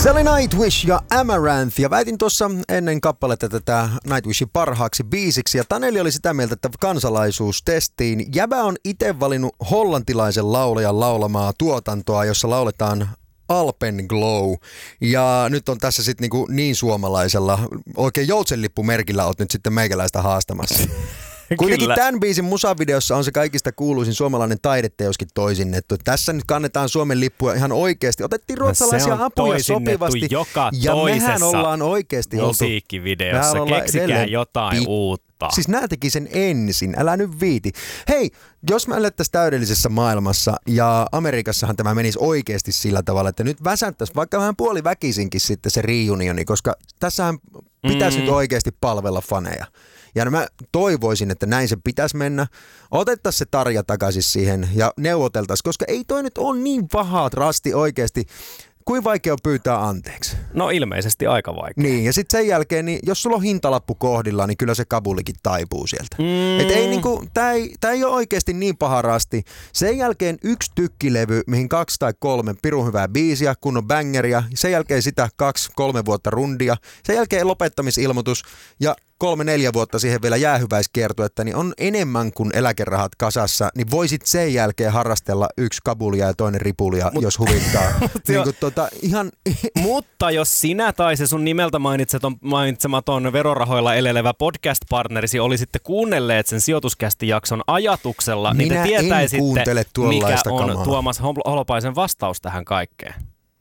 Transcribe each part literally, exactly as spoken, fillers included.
Se oli Nightwish ja Amaranth, ja väitin tuossa ennen kappaletta tätä Nightwishin parhaaksi biisiksi, ja Taneli oli sitä mieltä, että kansalaisuustestiin. Jäbä on itse valinnut hollantilaisen laulajan laulamaa tuotantoa, jossa lauletaan Alpenglow, ja nyt on tässä sitten niinku niin suomalaisella, oikein joutsenlippumerkillä oot nyt sitten meikäläistä haastamassa. Kuitenkin Kyllä. tämän biisin musavideossa on se kaikista kuuluisin suomalainen taideteoskin toisinnettu. Tässä nyt kannetaan Suomen lippua ihan oikeasti. Otettiin ruotsalaisia no apuja sopivasti. Joka ja mehän ollaan oikeasti musiikkivideossa. Keksikää jotain pi- uutta. Siis nää teki sen ensin. Älä nyt viiti. Hei, jos me elettäisiin täydellisessä maailmassa ja Amerikassahan tämä menisi oikeasti sillä tavalla, että nyt väsättäisiin vaikka vähän puoliväkisinkin sitten se reunioni, koska tässähän pitäisi mm. nyt oikeasti palvella faneja. Ja mä toivoisin, että näin se pitäisi mennä. Otettaisiin se Tarja takaisin siihen ja neuvoteltaisiin, koska ei toi nyt ole niin pahaa rasti oikeasti. Kuin vaikea on pyytää anteeksi? No ilmeisesti aika vaikea. Niin, ja sitten sen jälkeen, niin jos sulla on hintalappu kohdillaan, niin kyllä se Kabulikin taipuu sieltä. Mm. Et ei niinku, tää ei, tää ei ole oikeasti niin paha rasti. Sen jälkeen yksi tykkilevy, mihin kaksi tai kolme pirun hyvää biisiä, kunnon bangeria. Sen jälkeen sitä kaksi, kolme vuotta rundia. Sen jälkeen lopettamisilmoitus ja kolme, neljä vuotta siihen vielä jäähyväiskiertuetta, niin on enemmän kuin eläkerahat kasassa, niin voisit sen jälkeen harrastella yksi kabulia ja toinen ripulia, Mut, jos huvittaa. niin kuin tota, ihan... Mutta jos sinä tai se sun nimeltä mainitsematon verorahoilla elelevä podcast-partnerisi olisitte kuunnelleet sen sijoituskästi-jakson ajatuksella, Minä niin te tietäisitte, mikä on kamaa. Tuomas Holopaisen vastaus tähän kaikkeen.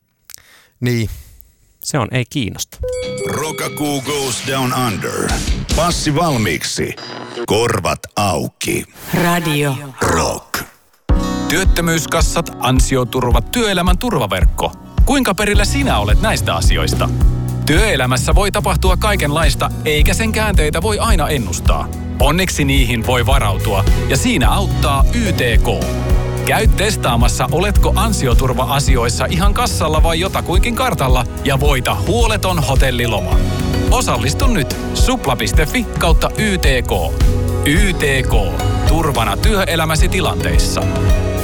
Niin. Se on ei kiinnosta. Rokakuu goes down under. Passi valmiiksi. Korvat auki. Radio Rock. Työttömyyskassat, ansioturvat, työelämän turvaverkko. Kuinka perillä sinä olet näistä asioista? Työelämässä voi tapahtua kaikenlaista, eikä sen käänteitä voi aina ennustaa. Onneksi niihin voi varautua, ja siinä auttaa Y T K. Käy testaamassa, oletko ansioturva-asioissa ihan kassalla vai jotakuinkin kartalla ja voita huoleton hotelliloma. Osallistu nyt supla piste fi kautta Y T K. Y T K. Turvana työelämäsi tilanteissa.